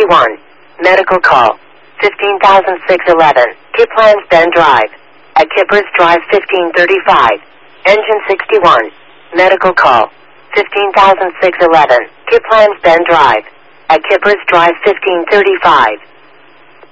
61. Medical call. 15,611. Kiplands Bend Drive. At Kippers Drive 1535. Engine 61. Medical call. 15,611. Kiplands Bend Drive. At Kippers Drive 1535.